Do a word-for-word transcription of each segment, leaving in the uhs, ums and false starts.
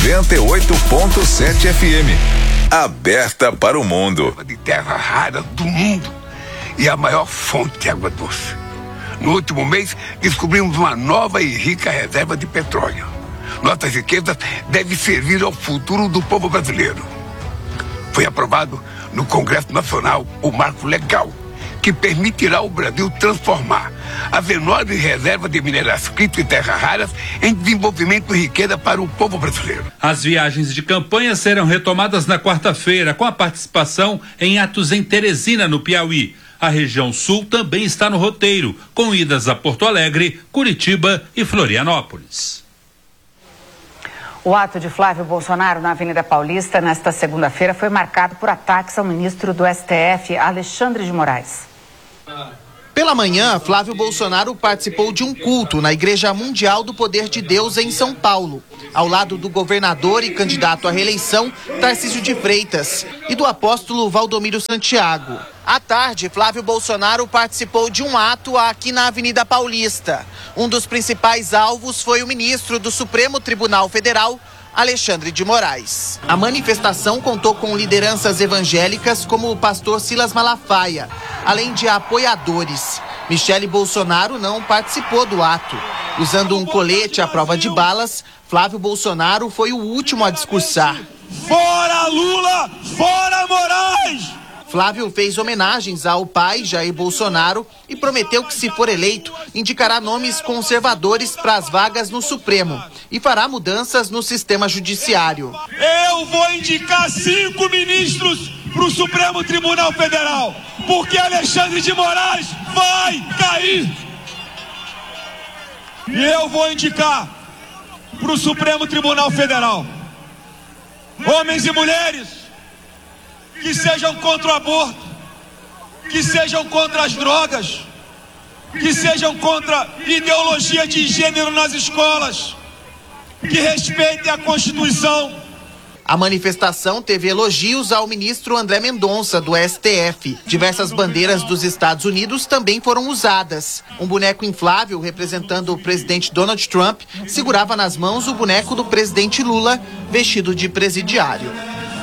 noventa e oito ponto sete F M. Aberta para o mundo. De terra rara do mundo e a maior fonte de água doce. No último mês, descobrimos uma nova e rica reserva de petróleo. Nossas riquezas devem servir ao futuro do povo brasileiro. Foi aprovado no Congresso Nacional o marco legal que permitirá ao Brasil transformar as enormes reservas de minerais críticos e terras raras em desenvolvimento e riqueza para o povo brasileiro. As viagens de campanha serão retomadas na quarta-feira, com a participação em atos em Teresina, no Piauí. A região sul também está no roteiro, com idas a Porto Alegre, Curitiba e Florianópolis. O ato de Flávio Bolsonaro na Avenida Paulista nesta segunda-feira foi marcado por ataques ao ministro do S T F, Alexandre de Moraes. Pela manhã, Flávio Bolsonaro participou de um culto na Igreja Mundial do Poder de Deus em São Paulo, ao lado do governador e candidato à reeleição, Tarcísio de Freitas, e do apóstolo Valdomiro Santiago. À tarde, Flávio Bolsonaro participou de um ato aqui na Avenida Paulista. Um dos principais alvos foi o ministro do Supremo Tribunal Federal, Alexandre de Moraes. A manifestação contou com lideranças evangélicas como o pastor Silas Malafaia, além de apoiadores. Michele Bolsonaro não participou do ato. Usando um colete à prova de balas, Flávio Bolsonaro foi o último a discursar. Fora Lula! Fora Moraes! Flávio fez homenagens ao pai, Jair Bolsonaro, e prometeu que, se for eleito, indicará nomes conservadores para as vagas no Supremo e fará mudanças no sistema judiciário. Eu vou indicar cinco ministros para o Supremo Tribunal Federal, porque Alexandre de Moraes vai cair. E eu vou indicar para o Supremo Tribunal Federal homens e mulheres que sejam contra o aborto, que sejam contra as drogas, que sejam contra ideologia de gênero nas escolas, que respeitem a Constituição. A manifestação teve elogios ao ministro André Mendonça, do S T F. Diversas bandeiras dos Estados Unidos também foram usadas. Um boneco inflável representando o presidente Donald Trump segurava nas mãos o boneco do presidente Lula, vestido de presidiário.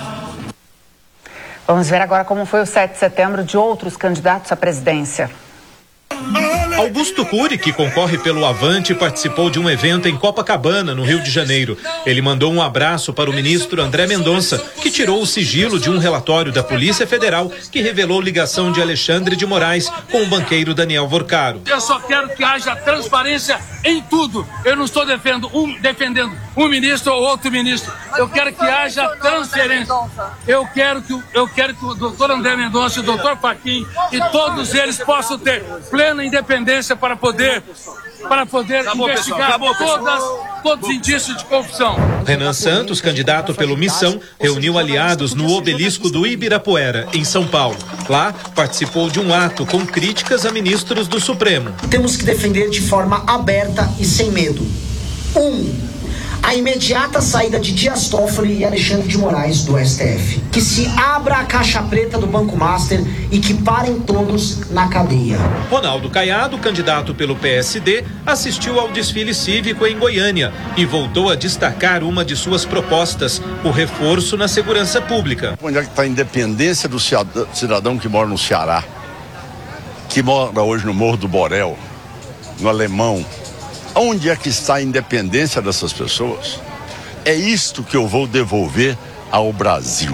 Vamos ver agora como foi o sete de setembro de outros candidatos à presidência. Augusto Cury, que concorre pelo Avante, participou de um evento em Copacabana, no Rio de Janeiro. Ele mandou um abraço para o ministro André Mendonça, que tirou o sigilo de um relatório da Polícia Federal que revelou ligação de Alexandre de Moraes com o banqueiro Daniel Vorcaro. Eu só quero que haja transparência em tudo. Eu não estou defendendo um, defendendo um ministro ou outro ministro. Eu quero que haja transferência. Eu quero que, eu quero que o doutor André Mendonça e o doutor Fachin e todos eles possam ter plena independência para poder, para poder Acabou, investigar Acabou, todas, todos os indícios de corrupção. Renan Santos, candidato pelo Missão, reuniu aliados no obelisco do Ibirapuera, em São Paulo. Lá, participou de um ato com críticas a ministros do Supremo. Temos que defender de forma aberta e sem medo. Um, a imediata saída de Dias Toffoli e Alexandre de Moraes do S T F. Que se abra a caixa preta do Banco Master e que parem todos na cadeia. Ronaldo Caiado, candidato pelo P S D, assistiu ao desfile cívico em Goiânia e voltou a destacar uma de suas propostas, o reforço na segurança pública. Onde é que está a independência do cidadão que mora no Ceará, que mora hoje no Morro do Borel, no Alemão? Onde é que está a independência dessas pessoas? É isto que eu vou devolver ao Brasil.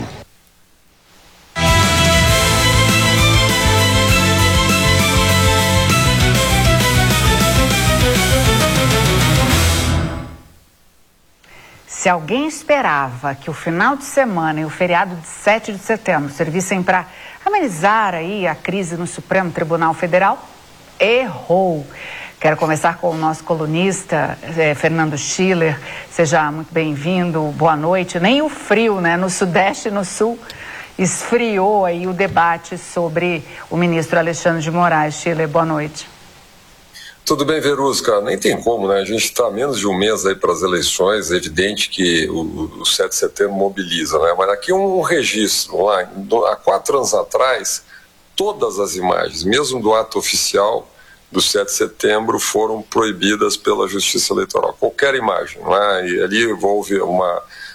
Se alguém esperava que o final de semana e o feriado de sete de setembro servissem para amenizar aí a crise no Supremo Tribunal Federal, errou. Quero começar com o nosso colunista, eh, Fernando Schiller. Seja muito bem-vindo, boa noite. Nem o frio, né, no Sudeste e no Sul esfriou aí o debate sobre o ministro Alexandre de Moraes. Schiller, boa noite. Tudo bem, Verusca? Nem tem como, né? A gente está menos de um mês aí para as eleições, é evidente que o, o sete de setembro mobiliza, né? Mas aqui um registro, lá, há quatro anos atrás, todas as imagens, mesmo do ato oficial do sete de setembro, foram proibidas pela Justiça Eleitoral. Qualquer imagem, não é? E ali envolve uma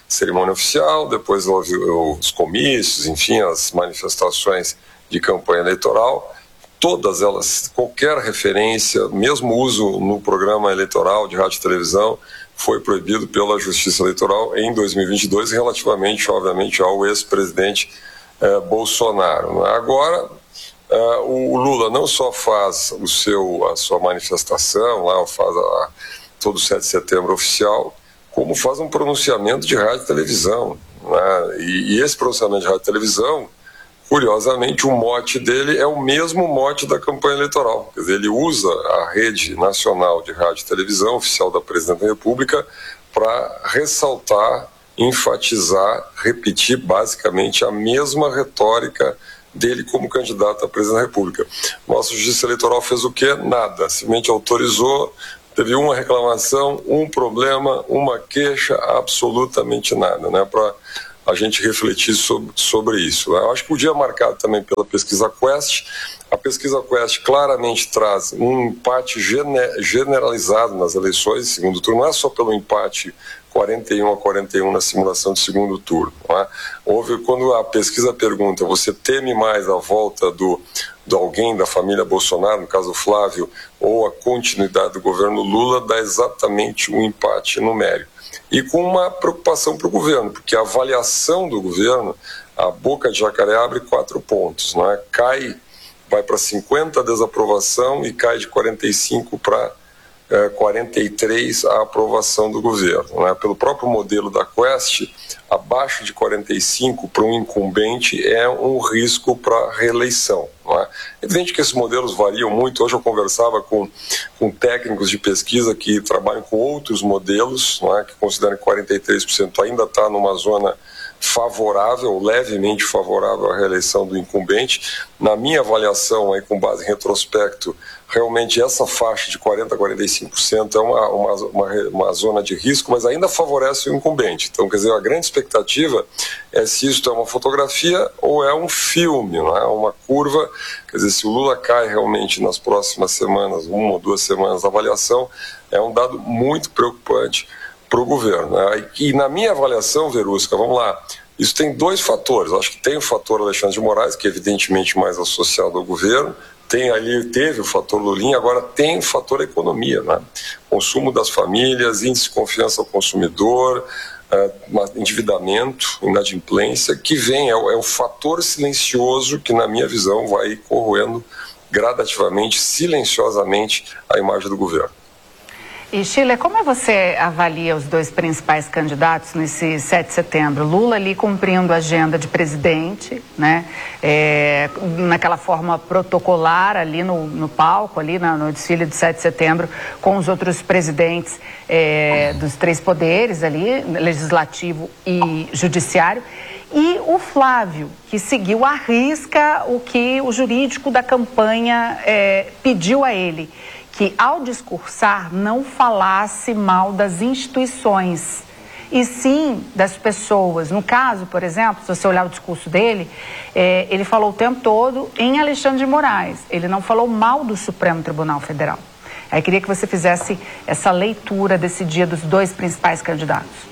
cerimônia oficial, depois houve os comícios, enfim, as manifestações de campanha eleitoral. Todas elas, qualquer referência, mesmo uso no programa eleitoral de rádio e televisão, foi proibido pela Justiça Eleitoral em dois mil e vinte e dois, relativamente, obviamente, ao ex-presidente eh, Bolsonaro. Agora, eh, o Lula não só faz o seu, a sua manifestação, lá faz a, todo o sete de setembro oficial, como faz um pronunciamento de rádio e televisão. Né? E, e esse pronunciamento de rádio e televisão, curiosamente, o mote dele é o mesmo mote da campanha eleitoral. Quer dizer, ele usa a rede nacional de rádio e televisão, oficial da Presidente da República, para ressaltar, enfatizar, repetir basicamente a mesma retórica dele como candidato a Presidente da República. Nossa Justiça Eleitoral fez o quê? Nada. Simplesmente autorizou, teve uma reclamação, um problema, uma queixa, absolutamente nada, né? Para a gente refletir sobre, sobre isso. Eu acho que o dia marcado também pela pesquisa Quest, a pesquisa Quest claramente traz um empate gene, generalizado nas eleições de segundo turno, não é só pelo empate quarenta e um a quarenta e um na simulação de segundo turno. Não é? Houve, quando a pesquisa pergunta, você teme mais a volta do, do alguém da família Bolsonaro, no caso Flávio, ou a continuidade do governo Lula, dá exatamente um empate numérico. E com uma preocupação para o governo, porque a avaliação do governo, a boca de jacaré abre quatro pontos, não é? Cai, vai para cinquenta a desaprovação e cai de quarenta e cinco para eh, quarenta e três a aprovação do governo. Não é? Pelo próprio modelo da Quest, abaixo de quarenta e cinco para um incumbente é um risco para reeleição. Não é? É evidente que esses modelos variam muito. Hoje eu conversava com, com técnicos de pesquisa que trabalham com outros modelos, não é? Que consideram que quarenta e três por cento ainda está numa zona favorável, levemente favorável à reeleição do incumbente. Na minha avaliação, aí, com base em retrospecto, realmente essa faixa de quarenta a quarenta e cinco por cento é uma, uma, uma, uma zona de risco, mas ainda favorece o incumbente. Então, quer dizer, a grande expectativa é se isso é uma fotografia ou é um filme, não é? Uma curva. Quer dizer, se o Lula cai realmente nas próximas semanas, uma ou duas semanas da avaliação, é um dado muito preocupante para o governo. Né? E na minha avaliação, Verusca, vamos lá, isso tem dois fatores. Acho que tem o fator Alexandre de Moraes, que é evidentemente mais associado ao governo, tem ali, teve o fator Lulinha, agora tem o fator economia, né? Consumo das famílias, índice de confiança ao consumidor, uh, endividamento, inadimplência, que vem, é o, é o fator silencioso que, na minha visão, vai corroendo gradativamente, silenciosamente, a imagem do governo. E, Sheila, como você avalia os dois principais candidatos nesse sete de setembro? Lula ali cumprindo a agenda de presidente, né? É, naquela forma protocolar ali no, no palco, ali na, no desfile de sete de setembro, com os outros presidentes é, dos três poderes ali, legislativo e judiciário. E o Flávio, que seguiu à risca o que o jurídico da campanha é, pediu a ele, que ao discursar não falasse mal das instituições, e sim das pessoas. No caso, por exemplo, se você olhar o discurso dele, é, ele falou o tempo todo em Alexandre de Moraes, ele não falou mal do Supremo Tribunal Federal. Aí queria que você fizesse essa leitura desse dia dos dois principais candidatos.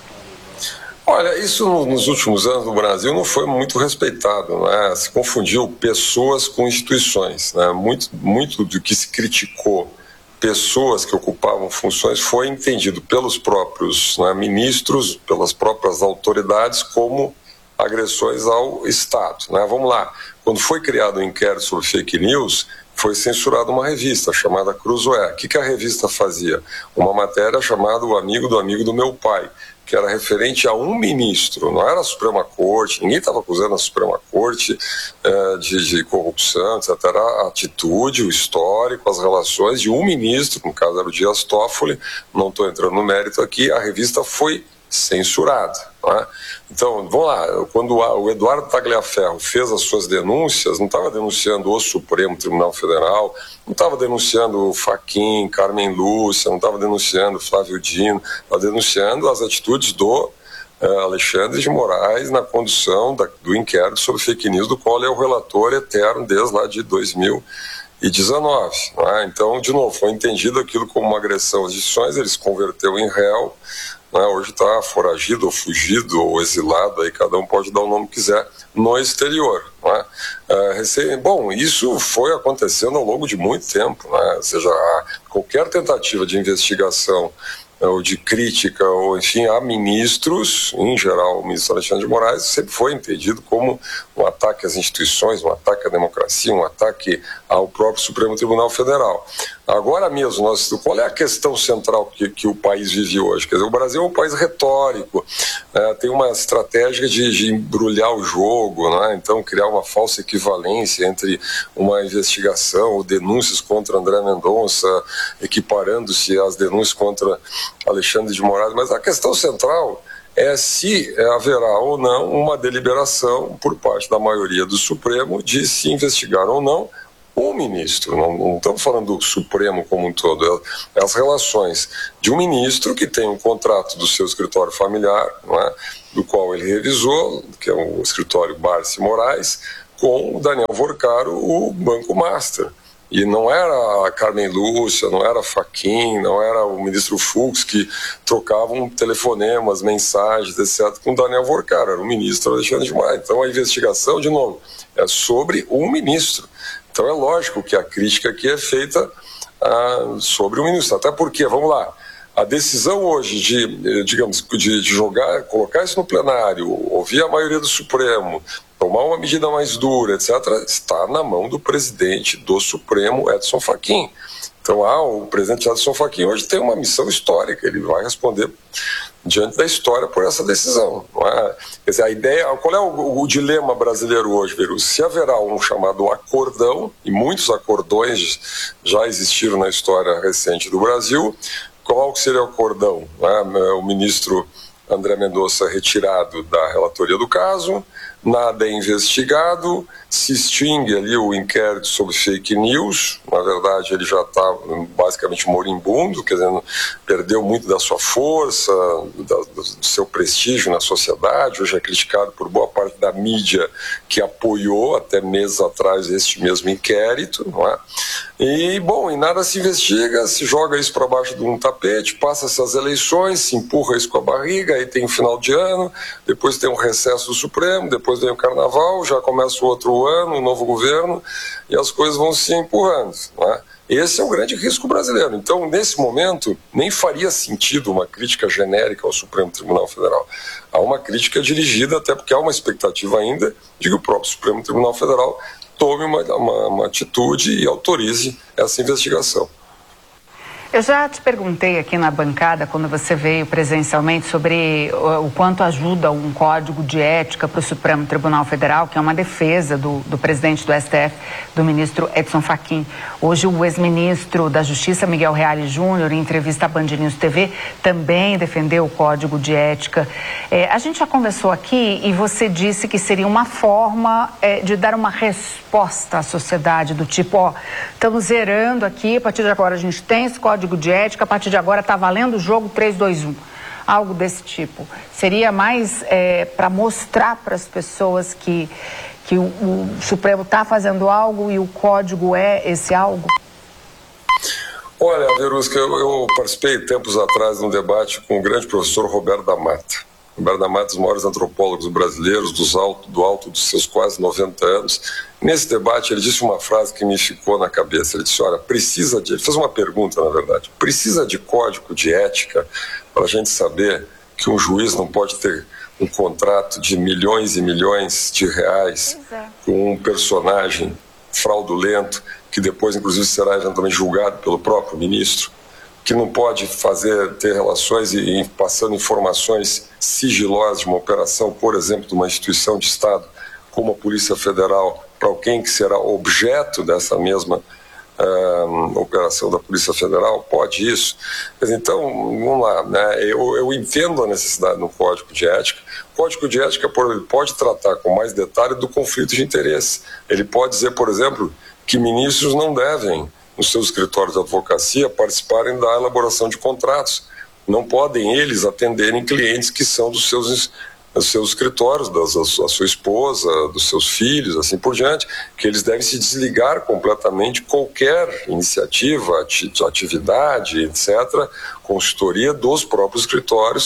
Olha, isso nos últimos anos no Brasil não foi muito respeitado, né? Se confundiu pessoas com instituições, né? Muito, muito do que se criticou pessoas que ocupavam funções foi entendido pelos próprios, né, ministros, pelas próprias autoridades como agressões ao Estado, né? Vamos lá, quando foi criado o inquérito sobre fake news, foi censurada uma revista chamada Cruzoé. O que, que a revista fazia? Uma matéria chamada O Amigo do Amigo do Meu Pai, que era referente a um ministro, não era a Suprema Corte, ninguém estava acusando a Suprema Corte eh, de, de corrupção, etcétera. Era a atitude, o histórico, as relações de um ministro, no caso era o Dias Toffoli, não estou entrando no mérito aqui, a revista foi censurada. Não é? Então, vamos lá, quando o Eduardo Tagliaferro fez as suas denúncias, não estava denunciando o Supremo Tribunal Federal, não estava denunciando o Fachin, Carmen Lúcia, não estava denunciando Flávio Dino, estava denunciando as atitudes do uh, Alexandre de Moraes na condução da, do inquérito sobre fake news, do qual ele é o relator eterno desde lá de dois mil e dezenove. Não é? Então, de novo, foi entendido aquilo como uma agressão às instituições, ele se converteu em réu, né, hoje está foragido ou fugido ou exilado, aí cada um pode dar o nome que quiser, no exterior. Né? É, recém, bom, isso foi acontecendo ao longo de muito tempo, né? Ou seja, qualquer tentativa de investigação ou de crítica, ou enfim, a ministros, em geral o ministro Alexandre de Moraes, sempre foi entendido como um ataque às instituições, um ataque à democracia, um ataque ao próprio Supremo Tribunal Federal. Agora mesmo, nós, qual é a questão central que, que o país vive hoje? Quer dizer, o Brasil é um país retórico, né, tem uma estratégia de, de embrulhar o jogo, né, então criar uma falsa equivalência entre uma investigação ou denúncias contra André Mendonça, equiparando-se às denúncias contra Alexandre de Moraes, mas a questão central é se haverá ou não uma deliberação por parte da maioria do Supremo de se investigar ou não o ministro. Não, não estamos falando do Supremo como um todo, é as relações de um ministro que tem um contrato do seu escritório familiar, não é? Do qual ele revisou, que é o escritório Barsi Moraes, com o Daniel Vorcaro, o Banco Master. E não era a Carmen Lúcia, não era a Fachin, não era o ministro Fux que trocavam telefonemas, mensagens, etcétera com o Daniel Vorcaro, era o ministro Alexandre de Moraes. Então a investigação, de novo, é sobre um ministro. Então é lógico que a crítica aqui é feita ah, sobre o ministro. Até porque, vamos lá, a decisão hoje de, digamos, de, de jogar, colocar isso no plenário, ouvir a maioria do Supremo, tomar uma medida mais dura, etcétera, está na mão do presidente do Supremo, Edson Fachin. Então, ah, o presidente Edson Fachin hoje tem uma missão histórica, ele vai responder diante da história por essa decisão. Não é? Quer dizer, a ideia, qual é o, o dilema brasileiro hoje, Verus? Se haverá um chamado acordão, e muitos acordões já existiram na história recente do Brasil, qual seria o acordão? É? O ministro André Mendonça retirado da relatoria do caso, nada é investigado, se extingue ali o inquérito sobre fake news, na verdade ele já está basicamente moribundo, quer dizer, perdeu muito da sua força, da, do seu prestígio na sociedade, hoje é criticado por boa parte da mídia que apoiou até meses atrás este mesmo inquérito, não é? E, bom, e nada se investiga, se joga isso para baixo de um tapete, passa-se as eleições, se empurra isso com a barriga, aí tem o final de ano, depois tem um recesso do Supremo, depois vem o Carnaval, já começa o outro ano, o novo governo, e as coisas vão se empurrando, não é? Esse é o grande risco brasileiro. Então, nesse momento, nem faria sentido uma crítica genérica ao Supremo Tribunal Federal. Há uma crítica dirigida, até porque há uma expectativa ainda de que o próprio Supremo Tribunal Federal tome uma, uma, uma atitude e autorize essa investigação. Eu já te perguntei aqui na bancada, quando você veio presencialmente, sobre o, o quanto ajuda um código de ética para o Supremo Tribunal Federal, que é uma defesa do, do presidente do S T F, do ministro Edson Fachin. Hoje o ex-ministro da Justiça, Miguel Reale Júnior, em entrevista à Band News T V, também defendeu o código de ética. É, a gente já conversou aqui e você disse que seria uma forma é, de dar uma resposta à sociedade, do tipo, ó, estamos zerando aqui, a partir de agora a gente tem esse código de ética, a partir de agora está valendo o jogo três, dois, um. Algo desse tipo. Seria mais é, para mostrar para as pessoas que, que o, o Supremo está fazendo algo e o código é esse algo? Olha, Verusca, eu, eu participei tempos atrás de um debate com o grande professor Roberto da Mata. Roberto da Mata, um dos maiores antropólogos brasileiros, dos alto, do alto dos seus quase noventa anos. Nesse debate, ele disse uma frase que me ficou na cabeça. Ele disse, olha, precisa de... Ele fez uma pergunta, na verdade. Precisa de código de ética para a gente saber que um juiz não pode ter um contrato de milhões e milhões de reais com um personagem fraudulento que depois, inclusive, será eventualmente julgado pelo próprio ministro, que não pode fazer, ter relações e, e passando informações sigilosas de uma operação, por exemplo, de uma instituição de Estado, como a Polícia Federal, para alguém que será objeto dessa mesma uh, operação da Polícia Federal, pode isso? Então, vamos lá, né? eu, eu entendo a necessidade no Código de Ética. O Código de Ética pode tratar com mais detalhe do conflito de interesse. Ele pode dizer, por exemplo, que ministros não devem, nos seus escritórios de advocacia, participarem da elaboração de contratos. Não podem eles atenderem clientes que são dos seus, dos seus escritórios, das, da sua esposa, dos seus filhos, assim por diante, que eles devem se desligar completamente de qualquer iniciativa, atividade, etcétera, consultoria dos próprios escritórios,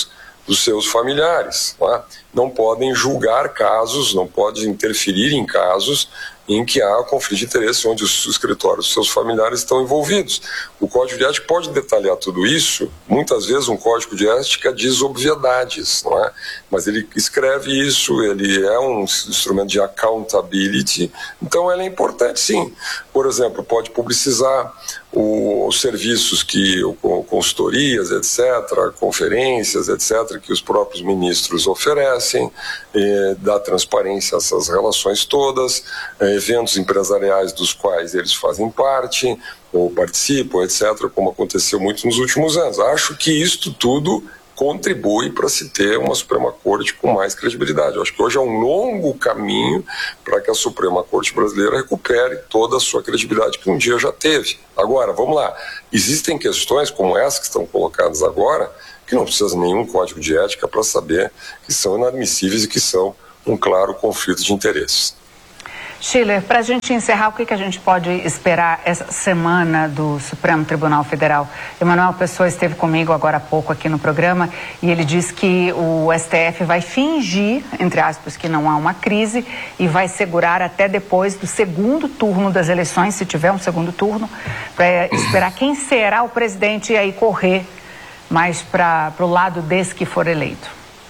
dos seus familiares. Não é? Não podem julgar casos, não podem interferir em casos em que há conflito de interesse, onde os escritórios dos seus familiares estão envolvidos. O Código de Ética pode detalhar tudo isso. Muitas vezes um Código de Ética diz obviedades, não é? Mas ele escreve isso, ele é um instrumento de accountability, então ele é importante, sim. Por exemplo, pode publicizar o, os serviços que, consultorias, etcétera, conferências, etcétera, que os próprios ministros oferecem, eh, dá transparência a essas relações todas, eh, eventos empresariais dos quais eles fazem parte, ou participam, etcétera, como aconteceu muito nos últimos anos. Acho que isto tudo contribui para se ter uma Suprema Corte com mais credibilidade. Eu acho que hoje é um longo caminho para que a Suprema Corte brasileira recupere toda a sua credibilidade que um dia já teve. Agora, vamos lá, existem questões como essa que estão colocadas agora que não precisa de nenhum código de ética para saber que são inadmissíveis e que são um claro conflito de interesses. Schiller, para a gente encerrar, o que, que a gente pode esperar essa semana do Supremo Tribunal Federal? Emanuel Pessoa esteve comigo agora há pouco aqui no programa e ele disse que o S T F vai fingir, entre aspas, que não há uma crise e vai segurar até depois do segundo turno das eleições, se tiver um segundo turno, para esperar quem será o presidente e aí correr mais para o lado desse que for eleito.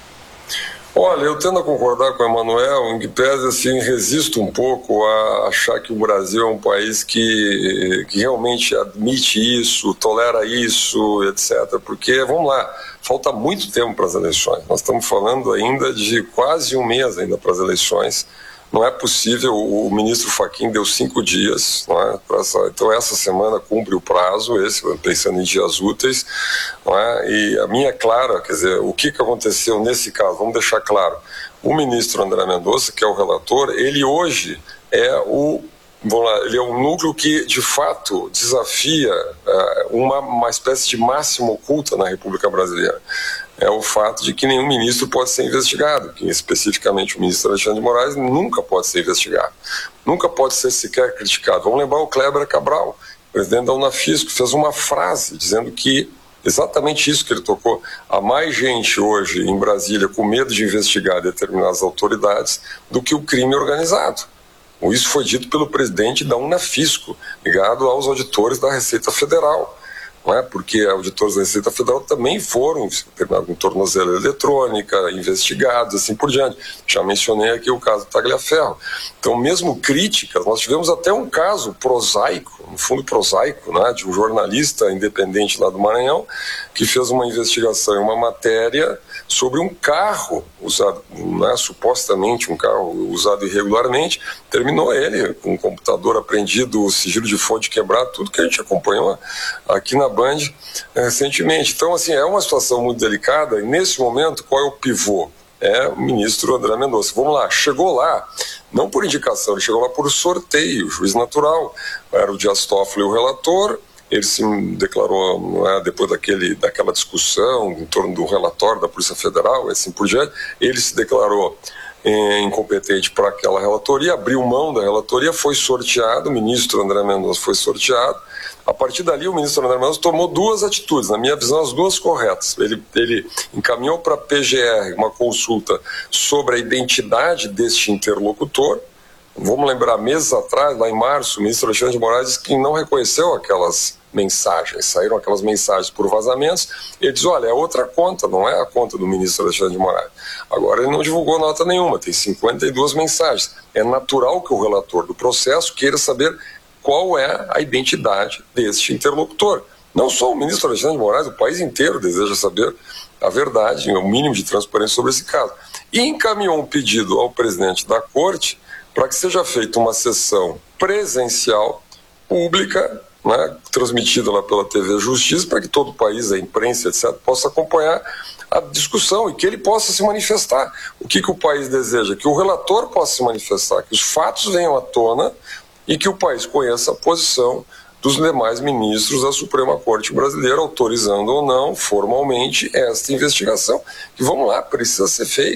Olha, eu tendo a concordar com o Emanuel, em que pese assim, resisto um pouco a achar que o Brasil é um país que, que realmente admite isso, tolera isso, etcétera. Porque, vamos lá, falta muito tempo para as eleições. Nós estamos falando ainda de quase um mês ainda para as eleições. Não é possível, o ministro Fachin deu cinco dias, não é? Essa, então essa semana cumpre o prazo, esse, pensando em dias úteis, não é? E a minha é clara, quer dizer, o que, que aconteceu nesse caso, vamos deixar claro, o ministro André Mendonça, que é o relator, ele hoje é o, vamos lá, ele é um núcleo que de fato desafia uh, uma, uma espécie de máxima oculta na República Brasileira. É o fato de que nenhum ministro pode ser investigado, que especificamente o ministro Alexandre de Moraes nunca pode ser investigado, nunca pode ser sequer criticado. Vamos lembrar o Kleber Cabral, presidente da Unafisco, fez uma frase dizendo que exatamente isso que ele tocou, há mais gente hoje em Brasília com medo de investigar determinadas autoridades do que o crime organizado. Isso foi dito pelo presidente da Unafisco, ligado aos auditores da Receita Federal. Não é? Porque auditores da Receita Federal também foram com tornozela eletrônica, investigados, assim por diante. Já mencionei aqui o caso do Tagliaferro. Então, mesmo críticas, nós tivemos até um caso prosaico, no fundo prosaico, né, de um jornalista independente lá do Maranhão, que fez uma investigação em uma matéria sobre um carro usado, né, supostamente um carro usado irregularmente, terminou ele com um computador apreendido, o sigilo de fonte quebrado, tudo que a gente acompanhou aqui na Band recentemente. Então, assim, é uma situação muito delicada e nesse momento, qual é o pivô? É o ministro André Mendonça. Vamos lá, chegou lá, não por indicação, ele chegou lá por sorteio, juiz natural, era o Dias Toffoli o relator. Ele se declarou, né, depois daquele, daquela discussão em torno do relatório da Polícia Federal, assim por diante, ele se declarou eh, incompetente para aquela relatoria, abriu mão da relatoria, foi sorteado, o ministro André Mendonça foi sorteado. A partir dali, o ministro André Mendonça tomou duas atitudes, na minha visão, as duas corretas. Ele, ele encaminhou para a P G R uma consulta sobre a identidade deste interlocutor. Vamos lembrar, meses atrás, lá em março, o ministro Alexandre de Moraes disse que não reconheceu aquelas mensagens, saíram aquelas mensagens por vazamentos, ele diz, olha, é outra conta, não é a conta do ministro Alexandre de Moraes. Agora ele não divulgou nota nenhuma, tem cinquenta e duas mensagens. É natural que o relator do processo queira saber qual é a identidade deste interlocutor. Não só o ministro Alexandre de Moraes, o país inteiro deseja saber a verdade, o mínimo de transparência sobre esse caso. E encaminhou um pedido ao presidente da Corte para que seja feita uma sessão presencial, pública, né, transmitida lá pela T V Justiça, para que todo o país, a imprensa, etcétera, possa acompanhar a discussão e que ele possa se manifestar. O que, que o país deseja? Que o relator possa se manifestar, que os fatos venham à tona e que o país conheça a posição dos demais ministros da Suprema Corte Brasileira, autorizando ou não, formalmente, esta investigação. Que, vamos lá, precisa ser feita. Não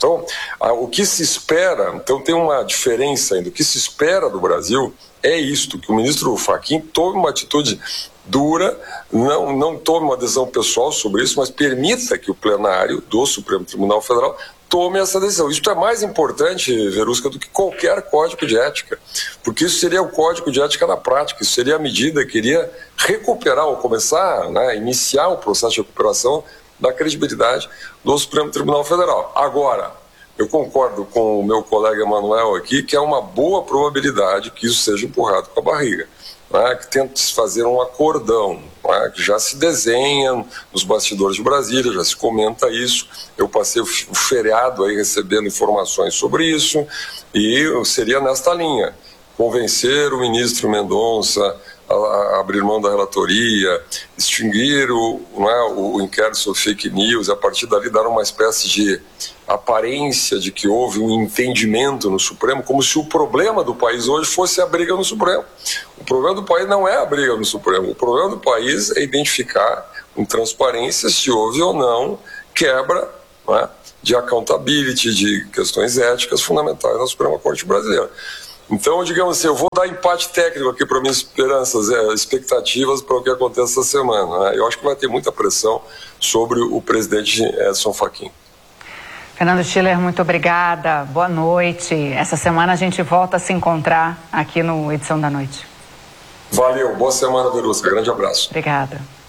Então, a, o que se espera, então tem uma diferença ainda, o que se espera do Brasil é isto, que o ministro Fachin tome uma atitude dura, não, não tome uma decisão pessoal sobre isso, mas permita que o plenário do Supremo Tribunal Federal tome essa decisão. Isso é mais importante, Verusca, do que qualquer código de ética, porque isso seria o código de ética na prática, isso seria a medida que iria recuperar ou começar, né, iniciar o processo de recuperação da credibilidade do Supremo Tribunal Federal. Agora, eu concordo com o meu colega Emanuel aqui que é uma boa probabilidade que isso seja empurrado com a barriga, né, que tente se fazer um acordão, né, que já se desenha nos bastidores de Brasília, já se comenta isso. Eu passei o feriado aí recebendo informações sobre isso e seria nesta linha, convencer o ministro Mendonça a, a abrir mão da relatoria, extinguir o, né, o inquérito sobre fake news, e a partir dali dar uma espécie de aparência de que houve um entendimento no Supremo, como se o problema do país hoje fosse a briga no Supremo. O problema do país não é a briga no Supremo, o problema do país é identificar com transparência se houve ou não quebra, né, de accountability, de questões éticas fundamentais na Suprema Corte Brasileira. Então, digamos assim, eu vou dar empate técnico aqui para minhas esperanças, é, expectativas para o que acontece essa semana, né? Eu acho que vai ter muita pressão sobre o presidente Edson Fachin. Fernando Schiller, muito obrigada, boa noite. Essa semana a gente volta a se encontrar aqui no Edição da Noite. Valeu, boa semana, Verusca, grande abraço. Obrigada.